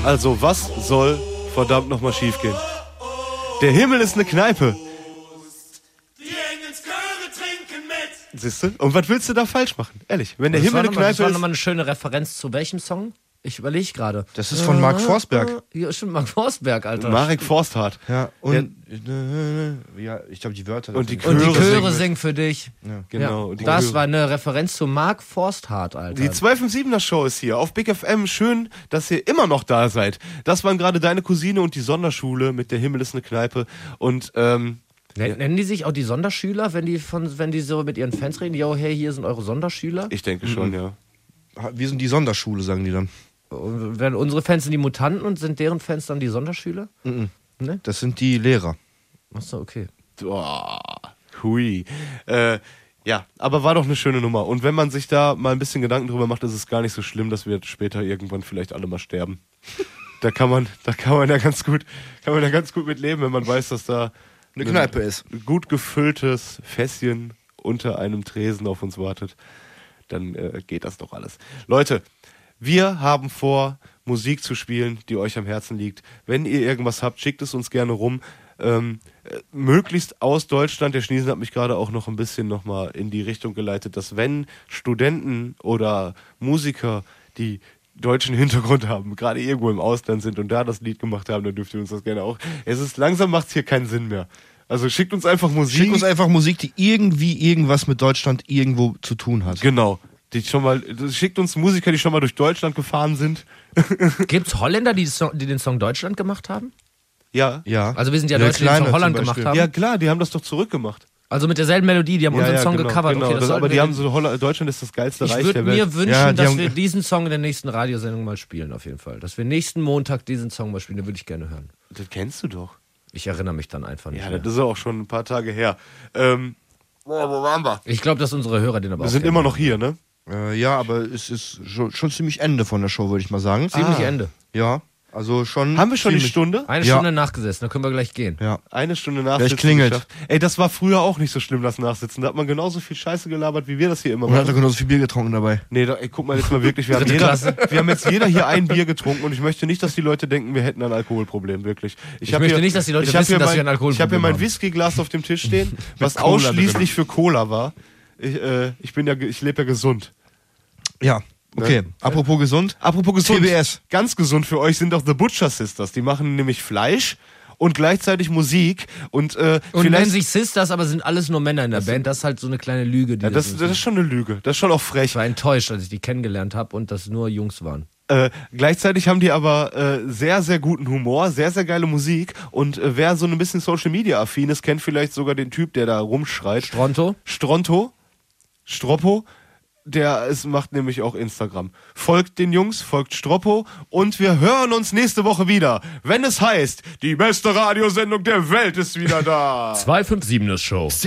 Also, was soll verdammt nochmal schiefgehen? Der Himmel ist eine Kneipe. Die Engelschöre trinken mit. Siehst du? Und was willst du da falsch machen? Ehrlich, wenn der Himmel eine Kneipe ist... Das war nochmal eine schöne Referenz zu welchem Song? Ich überlege gerade. Das ist von Mark Forsberg. Ja, stimmt, Mark Forsberg, Alter. Marek Forsthardt. Ja, und ja, ich glaube, die Wörter. Und die Und die Chöre Chöre singen für dich. Ja. Genau. Ja, Die das Chöre. war eine Referenz zu Mark Forsthardt, Alter. Die 257er Show ist hier auf Big FM. Schön, dass ihr immer noch da seid. Das waren gerade deine Cousine und die Sonderschule mit der Himmel ist eine Kneipe. Und Nennen die sich auch die Sonderschüler, wenn die so mit ihren Fans reden? Yo, hey, hier sind eure Sonderschüler. ich denke schon, ja. Wir sind die Sonderschule, sagen die dann. Und werden unsere Fans sind die Mutanten und sind deren Fans dann die Sonderschüler? Ne? Das sind die Lehrer. Achso, okay. Boah, hui. Ja, aber war doch eine schöne Nummer. Und wenn man sich da mal ein bisschen Gedanken drüber macht, ist es gar nicht so schlimm, dass wir später irgendwann vielleicht alle mal sterben. Da kann man ja ganz gut mit leben, wenn man weiß, dass da Eine Kneipe ist. ein gut gefülltes Fässchen unter einem Tresen auf uns wartet. Dann geht das doch alles. Leute, wir haben vor, Musik zu spielen, die euch am Herzen liegt. Wenn ihr irgendwas habt, schickt es uns gerne rum. Möglichst aus Deutschland. Der Schniesen hat mich gerade auch noch ein bisschen nochmal in die Richtung geleitet, dass wenn Studenten oder Musiker, die deutschen Hintergrund haben, gerade irgendwo im Ausland sind und da das Lied gemacht haben, dann dürft ihr uns das gerne auch. Langsam macht es hier keinen Sinn mehr. Also schickt uns einfach Musik. Schick uns einfach Musik, die irgendwie irgendwas mit Deutschland irgendwo zu tun hat. Genau. Schickt uns Musiker, die schon mal durch Deutschland gefahren sind. Gibt's Holländer, die den Song Deutschland gemacht haben? Ja. Ja. Also wir sind ja Der Deutsche, die den Kleine Song Holland zum gemacht Beispiel. haben. Ja klar, die haben das doch zurückgemacht. Also mit derselben Melodie, die haben unseren Song gecovert. Genau. Okay, das Aber sollten die wir haben so, Deutschland ist das geilste Ich Reich würde der Welt. mir wünschen, Ja, die dass haben- wir diesen Song in der nächsten Radiosendung mal spielen, auf jeden Fall. Dass wir nächsten Montag diesen Song mal spielen, den würde ich gerne hören. Das kennst du doch. Ich erinnere mich dann einfach nicht Ja, mehr. das ist ja auch schon ein paar Tage her. Wo waren wir? Ich glaube, dass unsere Hörer den aber Wir auch sind kennen. immer noch hier, ne? Ja, aber es ist schon ziemlich Ende von der Show, würde ich mal sagen. Ziemlich Ende. Ja, also schon. Haben wir schon die ziemlich- Stunde? Eine Ja. Stunde nachgesessen, dann können wir gleich gehen. Ja. Eine Stunde nachsitzen. Gleich klingelt. geschafft. Ey, das war früher auch nicht so schlimm, das Nachsitzen. Da hat man genauso viel Scheiße gelabert, wie wir das hier immer Und hat machen. er genauso viel Bier getrunken dabei. Nee, guck mal jetzt mal wirklich. Wir haben jetzt jeder hier ein Bier getrunken und ich möchte nicht, dass die Leute denken, wir hätten ein Alkoholproblem, wirklich. Ich möchte nicht, dass die Leute wissen, dass wir ein Alkoholproblem Ich habe hier mein haben. Whiskyglas auf dem Tisch stehen, was Cola ausschließlich für Cola war. Ich lebe ja gesund. Ja, okay. Apropos gesund. Apropos gesund. TBS. Ganz gesund für euch sind auch The Butcher Sisters. Die machen nämlich Fleisch und gleichzeitig Musik und Und nennen vielleicht... sich Sisters, aber sind alles nur Männer in der Band. Das ist halt so eine kleine Lüge. Die Ja, das ist schon eine Lüge. Das ist schon auch frech. Ich war enttäuscht, als ich die kennengelernt habe und das nur Jungs waren. Gleichzeitig haben die aber sehr, sehr guten Humor, sehr, sehr geile Musik und wer so ein bisschen Social Media affin ist, kennt vielleicht sogar den Typ, der da rumschreit. Stroppo, macht nämlich auch Instagram. Folgt den Jungs, folgt Stroppo und wir hören uns nächste Woche wieder, wenn es heißt, die beste Radiosendung der Welt ist wieder da. 257 Show.